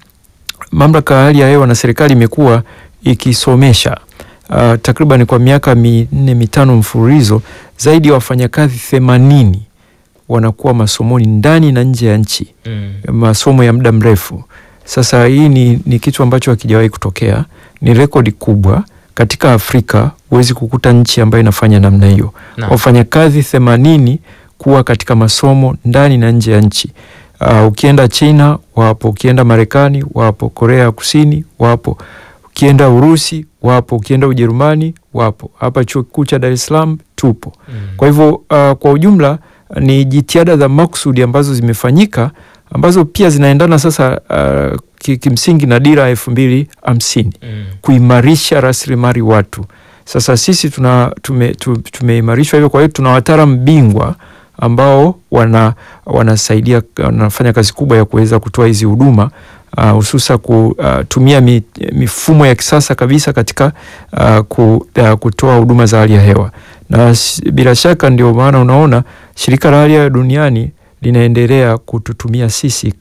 mamlaka ya hali ya hewa na serikali imekuwa ikisomesha takriban kwa miaka 4-5 mfululizo zaidi ya wafanyakazi 80 wanakuwa masomoni ndani na nje ya nchi, masomo ya muda mrefu. Sasa hii ni kitu ambacho hakijawahi kutokea, ni rekodi kubwa katika Afrika. Huwezi kukuta nchi ambayo inafanya namna hiyo, wafanyakazi 80 kuwa katika masomo ndani na nje ya nchi. Ukienda China wapo, ukienda Marekani wapo, Korea Kusini wapo, ukienda Urusi wapo, ukienda Ujerumani wapo, hapa Chuo Kikuu cha Dar es Salaam tupo. Kwa hivyo kwa ujumla ni jitihada za makusudi ambazo zimefanyika, ambazo pia zinaendana sasa kimsingi na dira 2050 kuimarisha rasilimali watu. Sasa sisi tumeimarishwa hivyo, kwa hiyo tuna wataalamu bingwa ambao wanasaidia, wanafanya kazi kubwa ya kuweza kutoa hizi huduma, hususa kutumia mifumo ya kisasa kabisa katika kutoa huduma za hali ya hewa. Na bila shaka ndio maana unaona shirika la hali ya hewa duniani linaendelea kututumia sisi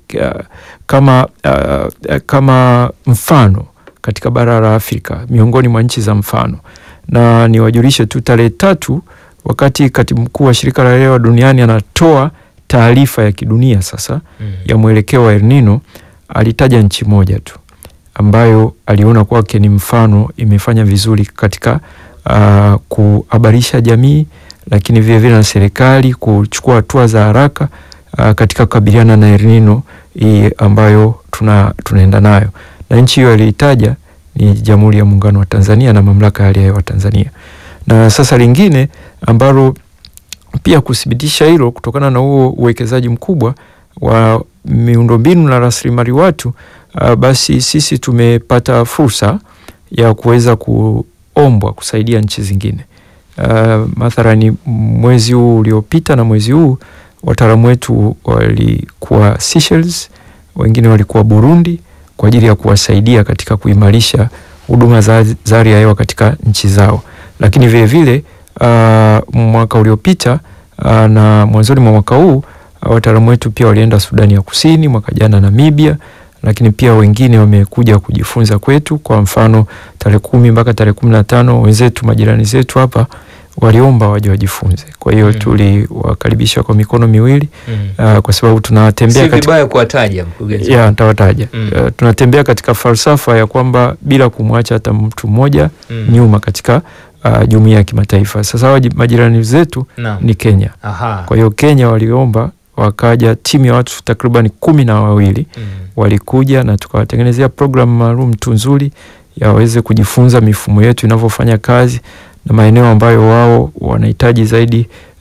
kama mfano katika bara la Afrika, miongoni mwa nchi za mfano. Na niwajulishe tu, tarehe 3 wakati katibu mkuu wa shirika la hali ya hewa duniani anatoa taarifa ya kidunia sasa ya mwelekeo wa El Nino, alitaja nchi moja tu ambayo aliona kwake ni mfano, imefanya vizuri katika kuhabarisha jamii, lakini vile vile na serikali kuchukua hatua za haraka katika kukabiliana na El Nino ambayo tunaenda nayo. Na nchi hiyo alitaja ni Jamhuri ya Muungano wa Tanzania na mamlaka ya hali ya hewa Tanzania. Na sasa lingine ambalo pia kuthibitisha hilo, kutokana na huo uwekezaji mkubwa wa miundombinu na rasilimali watu, basi sisi tumepata fursa ya kuweza kuombwa kusaidia nchi zingine. Mathalani mwezi huu uliopita na mwezi huu wataalamu wetu walikuwa Seychelles, wengine walikuwa Burundi, kwa ajili ya kuwasaidia katika kuimarisha huduma za hali ya hewa katika nchi zao. Lakini vile vile mwaka uliopita na mwanzoni mwa mwaka huu wataalamu wetu pia walienda Sudani ya Kusini, mwaka jana Namibia, lakini pia wengine wamekuja kujifunza kwetu. Kwa mfano tarehe 10 mpaka tarehe 15 wenzetu majirani zetu hapa waliomba waje wajifunze. Kwa hiyo tuliwakaribisha kwa mikono miwili, kwa sababu tunatembea katika, si vibaya kuwataja mkurugenzi. Nitawataja. Tunatembea katika falsafa ya kwamba bila kumwacha hata mtu mmoja nyuma katika jumuiya ya kimataifa. Sasa majirani zetu ni Kenya. Kwa hiyo Kenya waliomba, wakaja timu ya watu takriban 12 walikuja, na tukawatengenezea programu maalum tu nzuri ya waweze kujifunza mifumo yetu inavyofanya kazi na maeneo ambayo wao wanahitaji zaidi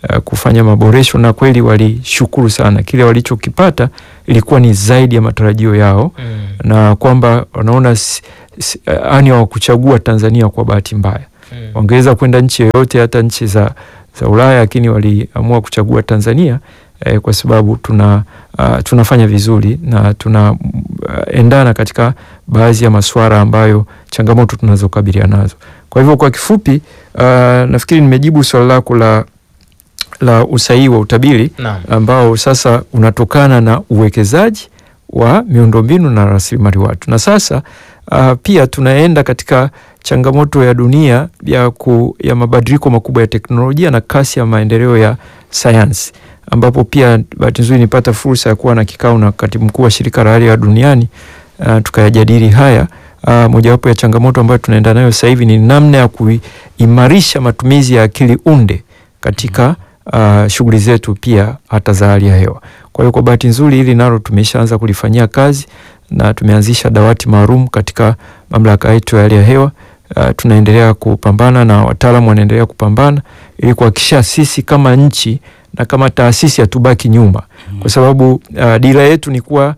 kufanya maboresho, na kweli walishukuru sana. Kile walichokipata ilikuwa ni zaidi ya matarajio yao, na kwamba wanaona ani hawakuchagua Tanzania kwa bahati mbaya. Wangeweza kwenda nchi yoyote, hata nchi za Ulaya, lakini waliamua kuchagua Tanzania kwa sababu tunafanya vizuri na tunaendana katika baadhi ya masuala ambayo changamoto tunazokabiliana nazo. Kwa hivyo kwa kifupi, nafikiri nimejibu swali lako la usahihi wa utabiri ambao sasa unatokana na uwekezaji wa miundombinu na rasilimali watu. Na sasa pia tunaenda katika changamoto ya dunia ya mabadiliko makubwa ya teknolojia na kasi ya maendeleo ya sayansi, ambapo pia bahati nzuri nipata fursa ya kuwa na kikao na katibu mkuu wa shirika la hali ya duniani, tukayajadili haya. Mojawapo ya changamoto ambayo tunaenda nayo sasa hivi ni namna ya kuimarisha matumizi ya akili unde katika shughuli zetu pia hata za hali ya hewa. Kwa hiyo kwa bahati nzuri hili nalo tumeshaanza kulifanyia kazi na tumeanzisha dawati maalum katika mamlaka yetu ya hali ya hewa. Tunaendelea kupambana na wataalamu wanaendelea kupambana ili kuhakikisha sisi kama nchi na kama taasisi hatubaki nyuma, kwa sababu dira yetu ni kuwa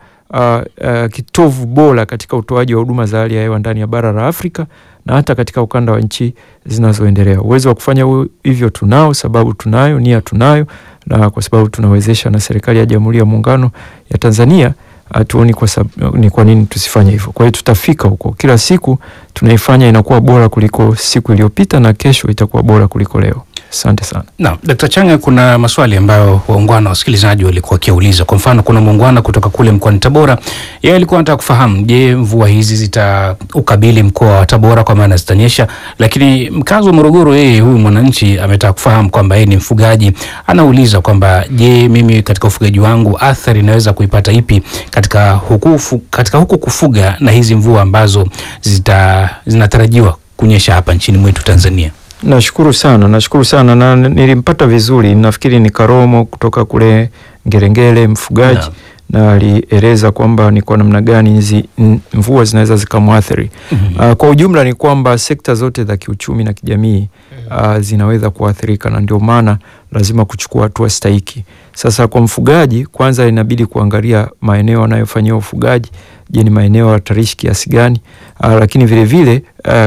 kitovu bora katika utoaji wa huduma za hali ya hewa ndani ya bara la Afrika na hata katika ukanda wa nchi zinazoendelea. Uwezo wa kufanya hivyo tunao, sababu tunayo, nia tunayo, na kwa sababu tunawezesha na serikali ya Jamhuri ya Muungano ya Tanzania, hatuoni ni kwa nini tusifanye hivyo. Kwa hiyo tutafika huko. Kila siku tunaifanya inakuwa bora kuliko siku iliyopita, na kesho itakuwa bora kuliko leo. Asante sana. Na Dkt. Changa, kuna maswali ambayo waungwana wasikilizaji walikuwa wakiuliza. Kwa mfano, kuna muungwana kutoka kule mkoani Tabora, yeye alikuwa anataka kufahamu, je, mvua hizi zitaukabili mkoa wa Tabora kwa maana zitanyesha? Lakini mkazi wa Morogoro, yeye huyu mwananchi ametaka kufahamu kwamba yeye ni mfugaji, anauliza kwamba je, mimi katika ufugaji wangu athari inaweza kuipata ipi katika huku kufuga na hizi mvua ambazo zinatarajiwa kunyesha hapa nchini mwetu Tanzania? Nashukuru sana na nilimpata vizuri, nafikiri ni Karomo kutoka kule Ngerengere, mfugaji, na alieleza kwamba ni kwa namna gani hizi mvua zinaweza zikamwathiri. Kwa ujumla ni kwamba sekta zote za kiuchumi na kijamii zinaweza kuathirika, na ndio maana lazima kuchukua hatua stahiki. Sasa kwa mfugaji, kwanza inabidi kuangalia maeneo anayofanyia ufugaji, je, ni maeneo hatarishi kiasi gani? Lakini vile vile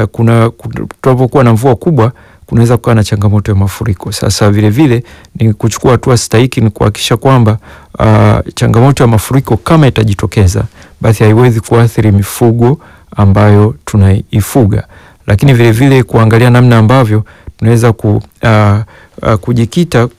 tunapokuwa na mvua kubwa kunaweza kuwa na changamoto ya mafuriko. Sasa vile vile ni kuchukua hatua stahiki, ni kuhakikisha kwamba changamoto ya mafuriko kama itajitokeza, basi haiwezi kuathiri mifugo ambayo tunaifuga. Lakini vile vile kuangalia namna ambavyo tunaweza kujikita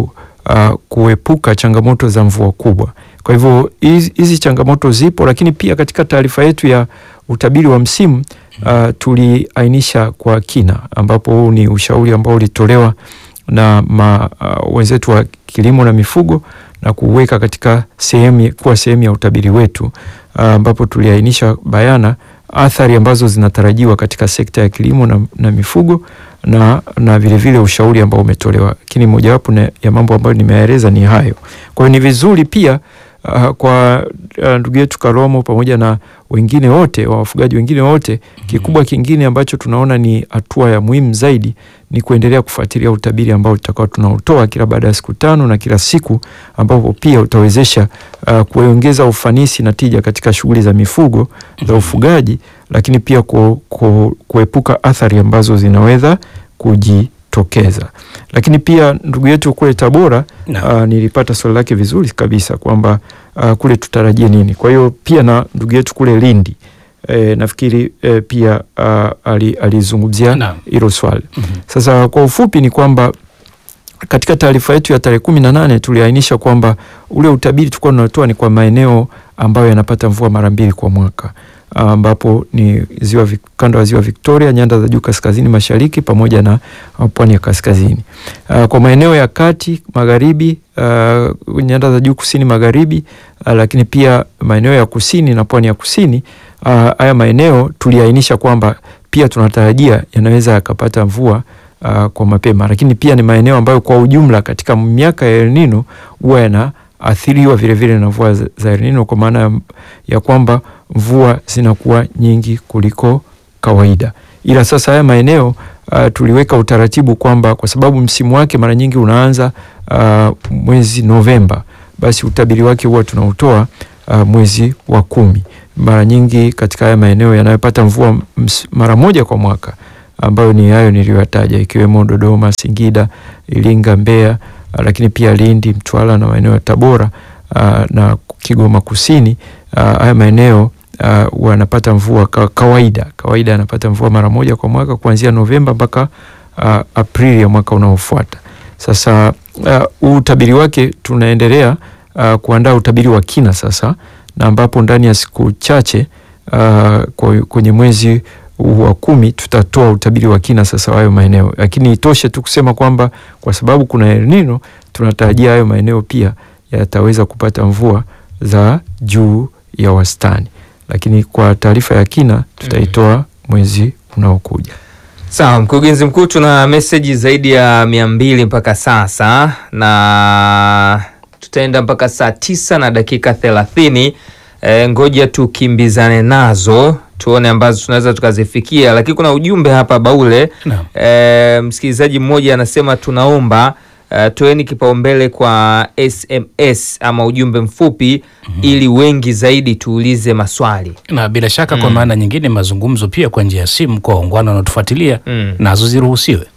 kuepuka changamoto za mvua kubwa. Kwa hivyo hizi changamoto zipo, lakini pia katika taarifa yetu ya utabiri wa msimu tuliainisha kwa kina, ambapo huu ni ushauri ambao ulitolewa na wenzetu wa kilimo na mifugo na kuweka katika sehemu ya utabiri wetu, ambapo tuliainisha bayana athari ambazo zinatarajiwa katika sekta ya kilimo na mifugo na vile vile ushauri ambao umetolewa. Lakini mojawapo ya mambo ambayo nimeeleza ni hayo. Kwa hiyo ni vizuri pia kwa ndugu yetu Karomo pamoja na wengine wote, wafugaji wengine wote, kikubwa kingine ambacho tunaona ni hatua ya muhimu zaidi ni kuendelea kufuatilia utabiri ambao tutakao tunautoa kila baada ya siku 5 na kila siku, ambapo pia utawezesha kuongeza ufanisi na tija katika shughuli za mifugo za ufugaji, lakini pia kuepuka athari ambazo zinaweza kujitokeza. Lakini pia ndugu yetu kule Tabora, nilipata swali lake vizuri kabisa kwamba kule tutarajie nini. Kwa hiyo pia na ndugu yetu kule Lindi, nafikiri pia alizungumzia hilo swali. Sasa kwa ufupi ni kwamba katika taarifa yetu ya tarehe 18 tuliainisha kwamba ule utabiri tulikuwa tunatoa ni kwa maeneo ambayo yanapata mvua mara 2 kwa mwaka, ambapo ni kanda wa ziwa Victoria, nyanda za juu kaskazini mashariki pamoja na pwani ya kaskazini. Kwa maeneo ya kati magharibi, nyanda za juu kusini magharibi, lakini pia maeneo ya kusini na pwani ya kusini, haya maeneo tuliainisha kwamba pia tunatarajia yanaweza yakapata mvua kwa mapema, lakini pia ni maeneo ambayo kwa ujumla katika miaka ya El Nino huwa yanaathiriwa vile vile na mvua za El Nino, kwa maana ya kwamba mvua zinakuwa nyingi kuliko kawaida. Ila sasa haya maeneo tuliweka utaratibu kwamba kwa sababu msimu wake mara nyingi unaanza mwezi Novemba, basi utabiri wake huwa tunautoa mwezi wa 10. Mara nyingi katika haya maeneo yanayopata mvua mara moja kwa mwaka, ambayo ni hayo niliyotaja, ikiwemo Dodoma, Singida, Iringa, Mbeya, lakini pia Lindi, Mtwara na maeneo ya Tabora na Kigoma Kusini. Haya maeneo wanapata mvua kawaida anapata mvua mara moja kwa mwaka kuanzia Novemba mpaka Aprili ya mwaka unaofuata. Sasa utabiri wake tunaendelea kuandaa utabiri wa kina sasa, na ambapo ndani ya siku chache kwenye mwezi wa 10 tutatoa utabiri wa kina sasa hayo maeneo. Lakini itoshe tu kusema kwamba kwa sababu kuna El Nino, tunatarajia hayo maeneo pia yataweza kupata mvua za juu ya wastani, lakini kwa taarifa ya kina tutaitoa mwezi unaokuja. Sawa, mkurugenzi mkuu, tuna meseji zaidi ya 200 mpaka sasa, na tutaenda mpaka saa 9 na dakika 30. Ngoja tukimbizane nazo tuone ambazo tunaweza tukazifikia, lakini kuna ujumbe hapa Baule. Msikilizaji mmoja anasema tunaomba toeni kipaumbele kwa SMS ama ujumbe mfupi ili wengi zaidi tuulize maswali. Na bila shaka kwa maana nyingine mazungumzo pia kwa njia ya simu kwa wangwana wanaotufuatilia nazo ziruhusiwe.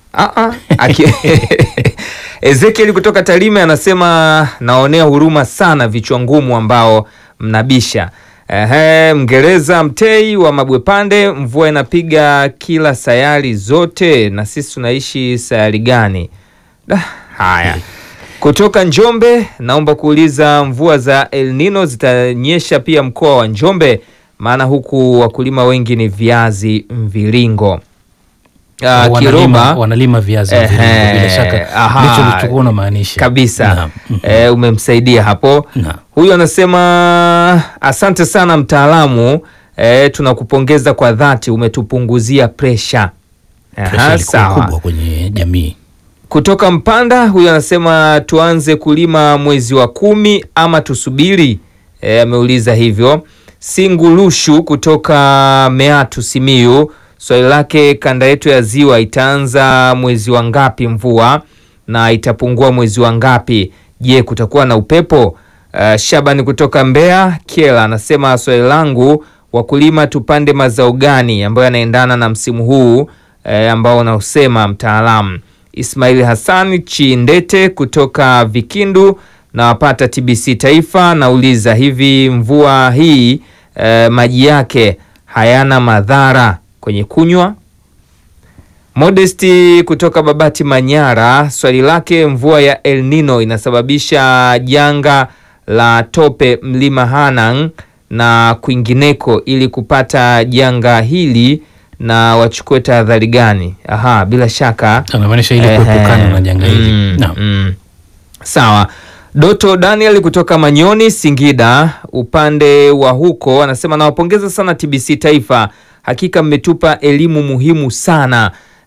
Ezekiel kutoka Tarime anasema naonea huruma sana vichwa ngumu ambao mnabisha. Mngereza Mtei wa Mabwepande, mvua inapiga kila sayari zote, na sisi tunaishi sayari gani? Haya. Kutoka Njombe, naomba kuuliza mvua za El Nino zitanyesha pia mkoa wa Njombe, maana huku wakulima wengi ni viazi mviringo. Wanalima viazi mviringo, bila shaka ndicho nilichokuwa namaanisha kabisa. Umemsaidia hapo. Huyu anasema asante sana mtaalamu, tunakupongeza kwa dhati, umetupunguzia pressure. Kubwa kwenye jamii. Kutoka Mpanda, huyu anasema tuanze kulima mwezi wa 10 ama tusubiri? Ameuliza hivyo. Singulushu kutoka Meatu Simiyu, swali lake, kanda yetu ya ziwa itaanza mwezi wa ngapi mvua na itapungua mwezi wa ngapi? Je, kutakuwa na upepo? Shabani kutoka Mbeya Kiela anasema swali langu, wakulima tupande mazao gani ambayo yanaendana na msimu huu ambao unaosema mtaalamu? Ismail Hassan Chindete kutoka Vikindu na wapata TBC Taifa nauliza, hivi mvua hii maji hayana madhara kwenye kunywa? Modesti kutoka Babati Manyara, swali lake, mvua ya El Nino inasababisha janga la tope mlima Hanang na kwingineko, ili kupata janga hili na wachukue tahadhari gani? Bila shaka anamaanisha ili kuepukana na janga hili. Sawa. Doto Daniel kutoka Manyoni Singida, upande wa huko, anasema nawapongeza sana TBC Taifa, hakika mmetupa elimu muhimu sana.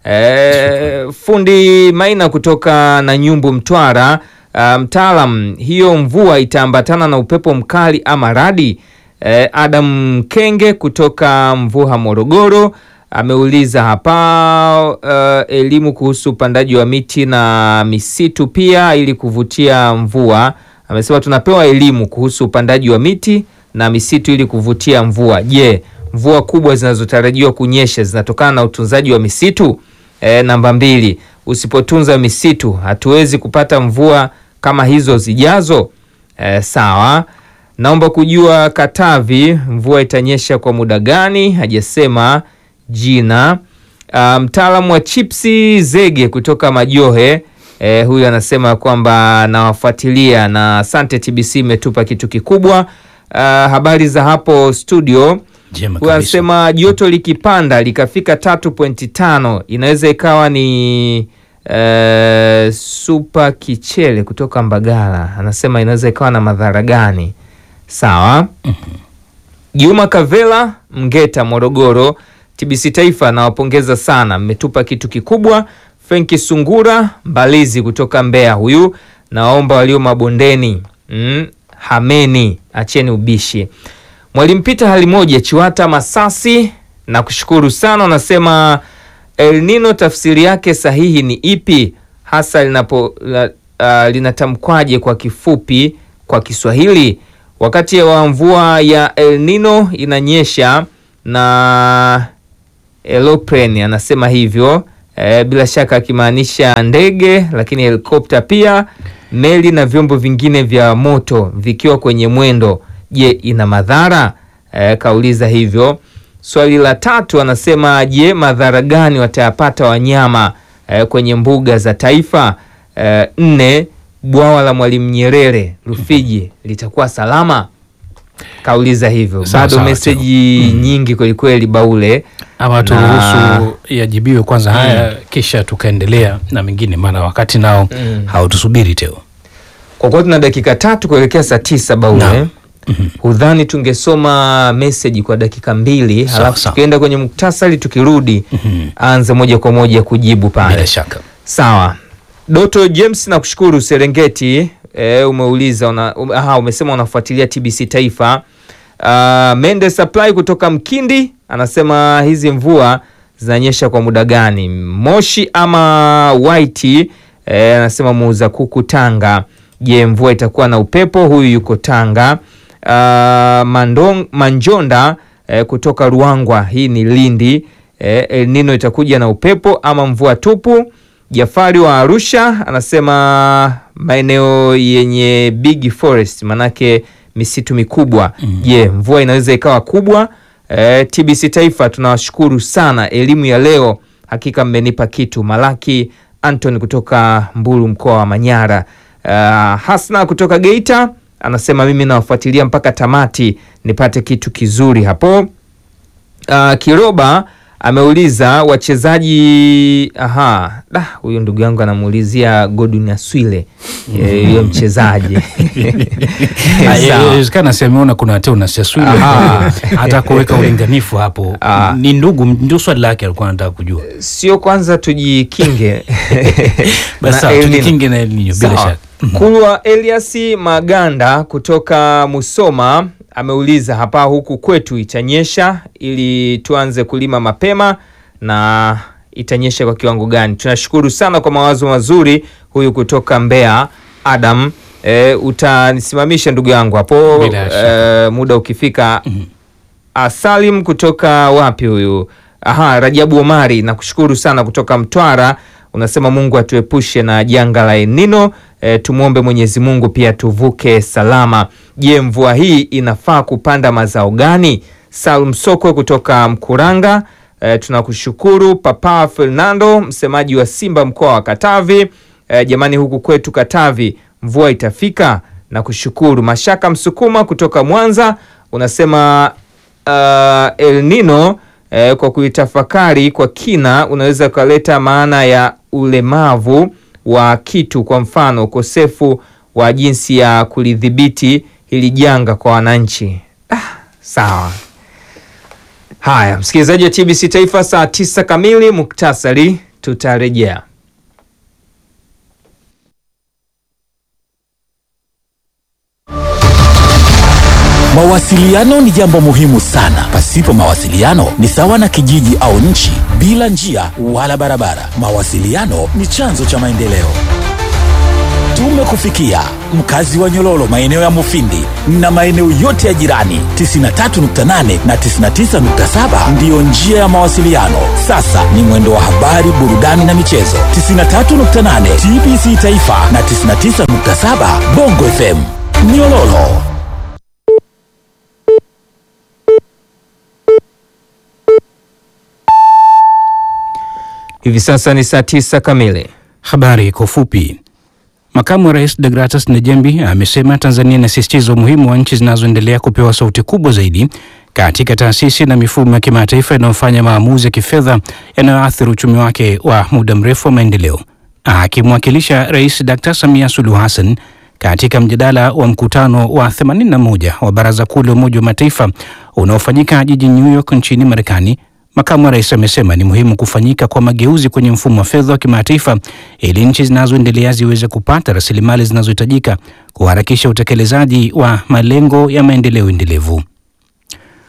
Fundi Maina kutoka Nanyumbu Mtwara, mtaalam, hiyo mvua itaambatana na upepo mkali ama radi? Adam Kenge kutoka Mvuha Morogoro ameuliza hapa elimu kuhusu upandaji wa miti na misitu pia ili kuvutia mvua. Amesema tunapewa elimu kuhusu upandaji wa miti na misitu ili kuvutia mvua. Je, mvua kubwa zinazotarajiwa kunyesha zinatokana na utunzaji wa misitu? Namba 2, usipotunza misitu hatuwezi kupata mvua kama hizo zijazo. Sawa. Naomba kujua Katavi mvua itanyesha kwa muda gani? Hajasema jina. Mtaalamu wa chipsi Zege kutoka Majohe, huyu anasema kwamba nawafuatilia na asante TBC, imetupa kitu kikubwa. Habari za hapo studio. Huyu anasema joto likipanda likafika 3.5 inaweza ikawa ni Super Kichele kutoka Mbagala, anasema inaweza ikawa na madhara gani? Sawa. Juma Kavela Mgeta Morogoro, TBC Taifa nawapongeza sana, mmetupa kitu kikubwa. Frenki Sungura Mbalizi kutoka Mbeya, huyu naomba walio mabondeni hameni, acheni ubishi. Mwalimu Peter hali moja Chiwata Masasi, na kushukuru sana, anasema El Nino tafsiri yake sahihi ni ipi hasa linatamkwaje kwa kifupi kwa Kiswahili? Wakati wa mvua ya El Nino inanyesha na aeroplane, anasema hivyo bila shaka akimaanisha ndege, lakini helikopta pia, meli na vyombo vingine vya moto vikiwa kwenye mwendo. Je, ina madhara? Kauliza hivyo. Swali la 3 anasema, je, madhara gani watayapata wanyama kwenye mbuga za taifa? 4, bwawa la Mwalimu Nyerere Rufiji litakuwa salama? Kauliza hivyo. Bado meseji nyingi kweli kweli Baule. Ama turuhusu yajibiwe kwanza haya kisha tukaendelea na mengine, maana wakati nao hautusubiri Teo. Kwa kuwa tuna dakika 3 kuelekea saa 9 Baule. Hudhani tungesoma message kwa dakika 2 halafu tukienda kwenye muktasari tukirudi aanze moja kwa moja kujibu pale. Bila shaka. Sawa. Doto James nakushukuru Serengeti, umeuliza umesema unafuatilia TBC Taifa. Mende Supply kutoka Mkindi anasema hizi mvua zinanyesha kwa muda gani? Moshi ama White anasema muuza kuku Tanga. Je, mvua itakuwa na upepo? Huyu yuko Tanga. Manjonda kutoka Ruangwa, hii ni Lindi. El Nino itakuja na upepo ama mvua tupu? Jafari wa Arusha anasema maeneo yenye big forest, manake misitu mikubwa. Je, mvua inaweza ikawa kubwa? TBC Taifa tunawashukuru sana, elimu ya leo hakika mmenipa kitu. Malaki Anton kutoka Mbulu mkoa wa Manyara. Hasna kutoka Geita anasema mimi nawafuatilia mpaka tamati nipate kitu kizuri hapo. Kiroba ameuliza wachezaji huyo ndugu yangu anamuulizia Godwin Aswile yule mchezaji. Inawezekana semeona kuna Teo na Aswile hata kuweka ulinganifu hapo. Ni ndugu, ndio swali lake alikuwa anataka kujua. Sio kwanza tujikinge. Basi tujikinge na El Nino bila shaka. Kulwa Elias Maganda kutoka Musoma ameuliza hapa, huku kwetu itanyesha ili tuanze kulima mapema, na itanyesha kwa kiwango gani? Tunashukuru sana kwa mawazo mazuri. Huyu kutoka Mbeya Adam, utanisimamisha ndugu yangu hapo muda ukifika. Salim kutoka wapi huyu? Rajabu Omari nakushukuru sana kutoka Mtwara, unasema Mungu atuepushe na janga la El Nino. Tumuombe Mwenyezi Mungu pia tuvuke salama. Je, mvua hii inafaa kupanda mazao gani? Salum Sokwe kutoka Mkuranga, tunakushukuru. Papa Fernando msemaji wa Simba mkoa wa Katavi, jamani huku kwetu Katavi mvua itafika? Na kushukuru. Mashaka Msukuma kutoka Mwanza unasema El Nino kwa kuitafakari kwa kina unaweza kuleta maana ya ulemavu wa kitu, kwa mfano ukosefu wa jinsi ya kulidhibiti hili janga kwa wananchi. Sawa. Haya, msikilizaji wa TBC Taifa, saa 9 kamili muktasari tutarejea. Mawasiliano ni jambo muhimu sana. Pasipo mawasiliano ni sawa na kijiji au nchi bila njia wala barabara. Mawasiliano ni chanzo cha maendeleo. Tumekufikia mkazi wa Nyololo, maeneo ya Mufindi na maeneo yote ya jirani. 93.8 na 99.7 ndiyo njia ya mawasiliano. Sasa ni mwendo wa habari, burudani na michezo. 93.8 TBC Taifa na 99.7 Bongo FM Nyololo. Hivi sasa ni saa 9 kamili. Habari kwa ufupi. Makamu wa Rais Degratus Nejembi amesema Tanzania inasisitiza umuhimu wa nchi zinazoendelea kupewa sauti kubwa zaidi katika taasisi na mifumo ya kimataifa inayofanya maamuzi ya kifedha yanayoathiri uchumi wake wa muda mrefu wa maendeleo. Akimwakilisha Rais Dr. Samia Suluhu Hassan katika mjadala wa mkutano wa 81 wa Baraza Kuu la Umoja wa Mataifa unaofanyika jijini New York nchini Marekani, makamu wa rais amesema ni muhimu kufanyika kwa mageuzi kwenye mfumo wa fedha wa kimataifa ili nchi zinazoendelea ziweze kupata rasilimali zinazohitajika kuharakisha utekelezaji wa malengo ya maendeleo endelevu.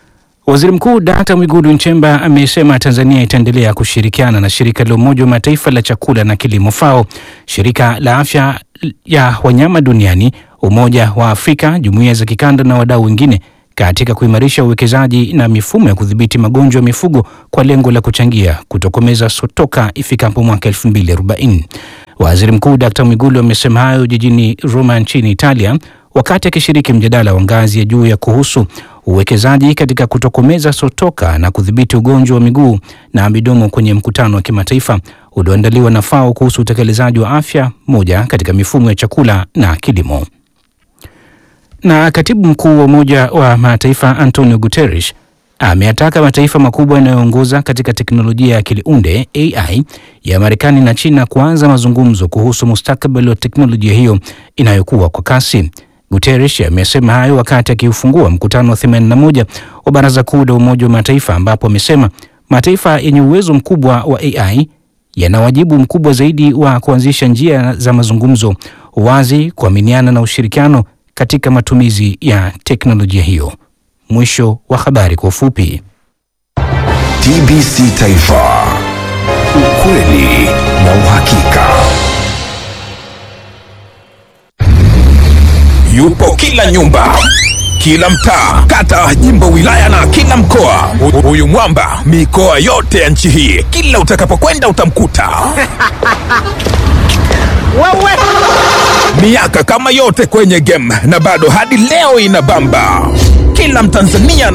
Waziri Mkuu Dr. Mwigulu Nchemba amesema Tanzania itaendelea kushirikiana na shirika la Umoja wa Mataifa la chakula na kilimo FAO, shirika la afya ya wanyama duniani, Umoja wa Afrika, jumuiya za kikanda na wadau wengine katika kuimarisha uwekezaji na mifumo ya kudhibiti magonjwa ya mifugo kwa lengo la kuchangia kutokomeza sotoka ifikapo mwaka 2040. Waziri Mkuu Dr. Mwigulu amesema hayo jijini Roma nchini Italia wakati akishiriki mjadala wa ngazi ya juu ya kuhusu uwekezaji katika kutokomeza sotoka na kudhibiti ugonjwa wa miguu na midomo kwenye mkutano wa kimataifa ulioandaliwa na FAO kuhusu utekelezaji wa afya moja katika mifumo ya chakula na kilimo. Na katibu mkuu wa Umoja wa Mataifa Antonio Guterres ameyataka mataifa makubwa yanayoongoza katika teknolojia ya akili unde AI ya Marekani na China kuanza mazungumzo kuhusu mustakabali wa teknolojia hiyo inayokuwa kwa kasi. Guterres amesema hayo wakati akiufungua mkutano wa 81 wa Baraza Kuu la Umoja wa Mataifa, ambapo amesema mataifa yenye uwezo mkubwa wa AI yana wajibu mkubwa zaidi wa kuanzisha njia za mazungumzo, wazi, kuaminiana na ushirikiano katika matumizi ya teknolojia hiyo. Mwisho wa habari kwa ufupi. TBC Taifa, ukweli na uhakika. Yupo kila nyumba, kila mtaa, kata, jimbo, wilaya na kila mkoa. Huyu mwamba mikoa yote ya nchi hii, kila utakapokwenda utamkuta. Wewe miaka kama yote kwenye game na bado hadi leo inabamba. Kila Mtanzania